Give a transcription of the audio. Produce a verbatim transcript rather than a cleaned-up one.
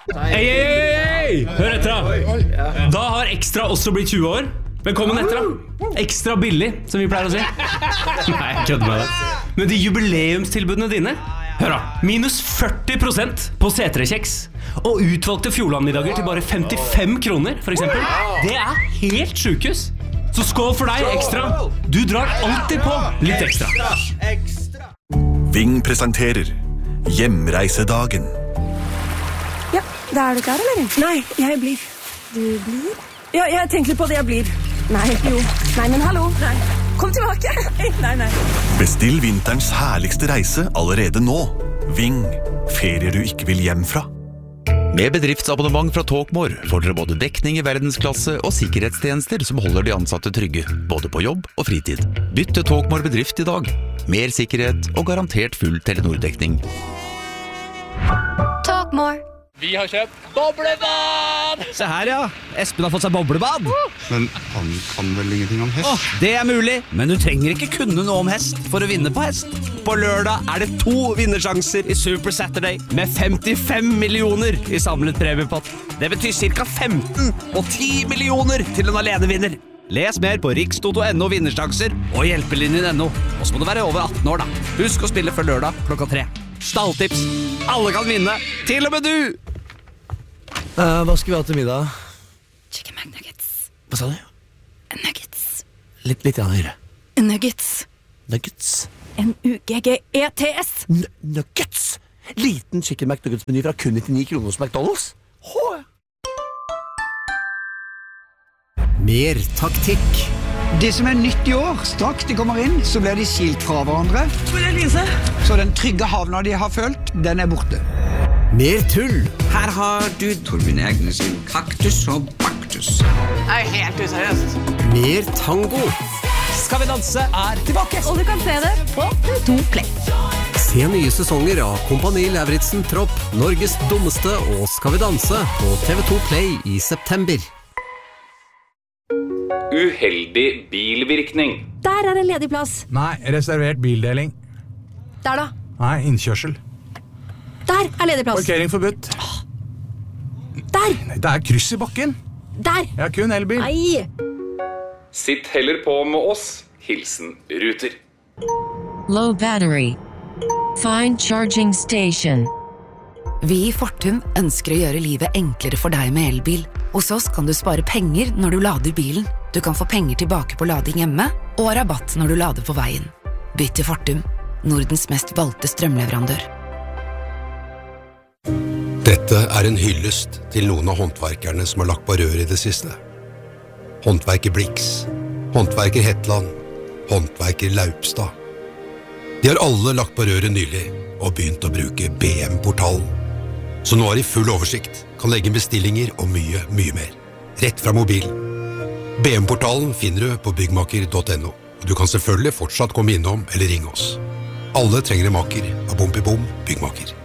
Hei, hei, hei! Hør etter da. Da har Ekstra også blitt tjue år. Velkommen etter da. Ekstra billig, som vi pleier å si. Nei, jeg kødder med det. Men de jubileumstilbudene dine, hør da, minus førti prosent på C tre kjeks. Og utvalgte Fjordlandmiddager til bare femtifem kroner, for eksempel. Det er helt sjukehus. Så skål for deg, Ekstra. Du drar alltid på litt ekstra. Ving presenterer Hjemreisedagen. Ja, da er du klar, eller? Nei, jeg blir. Du blir? Ja, jeg tenker på det jeg blir. Nei, jo. Nei, men hallo. Nei. Kom tilbake. Nei, nei. Bestill vinterens herligste reise allerede nå. Ving. Ferier du ikke vil hjem fra. Med bedriftsabonnement fra Talkmore får dere både dekning i verdensklasse og sikkerhetstjenester som holder de ansatte trygge, både på jobb og fritid. Bytt til Talkmore bedrift i dag. Mer sikkerhet og garantert full Telenor-dekning. Talkmore. Vi har kjøpt boblebad! Se her, ja. Espen har fått seg boblebad. Men han kan vel ingenting om hest? Åh, det er mulig, men du trenger ikke kunne noe om hest for å vinne på hest. På lørdag er det to vinnersjanser i Super Saturday med femtifem millioner i samlet premiepott. Det betyr cirka femten og ti millioner til en alenevinner. Les mer på rikstoto punktum no vinnersjanser og hjelpelinjen punktum no. Og så må du være over atten år da. Husk å spille før lørdag klokka tre. Stalltips. Alle kan vinne, til og med du! Uh, hva skal vi ha til middag? Chicken McNuggets. Hva sa du? Nuggets. Litt, litt grann høyere. Nuggets. Nuggets. N U G G E T S. N Nuggets? Liten chicken McNuggets-meny fra kun nittini kroner hos McDonald's? Hå! Mer taktikk. Det som er nytt i år, straks de kommer inn, så blir de skilt fra hverandre. Så den trygge havna de har følt, den er borte. Mer tull. Her har du Torbjørn Egnes sin kaktus og baktus. Det er helt useriøst. Mer tango. Skal vi danse er tilbake. Og du kan se det på T V to Play. Se nye sesonger av Kompani Lauritzen Tropp, Norges dummeste og Skal vi danse på T V to Play i september. Uheldig bilvirkning. Der er en ledig plass. Nei, reservert bildeling. Der da. Nei, innkjørsel. Der er ledig plass. Parkering forbudt. Der. Det er kryss i bakken. Der. Jeg har kun elbil. Nei. Sitt heller på med oss. Hilsen Ruter. Low battery. Find charging station. Vi i Fortum ønsker å gjøre livet enklere for deg med elbil. Hos oss kan du spare penger når du lader bilen. Du kan få penger tilbake på lading hjemme, og rabatt når du lader på veien. Bytt til Fortum, Nordens mest valgte strømleverandør. Dette er en hyllest til noen av håndverkerne som har lagt på rør i det siste. Håndverker Blix, håndverker Hetland, håndverker Laupstad. De har alle lagt på røret nylig og begynt å bruke B M-portalen. Så nå har de full oversikt, kan legge bestillinger og mye, mye mer. Rett fra mobilen. B M-portalen finner du på byggmaker punktum no. Du kan selvfølgelig fortsatt komme innom eller ringe oss. Alle trenger en maker av Bom i Bom Byggmaker.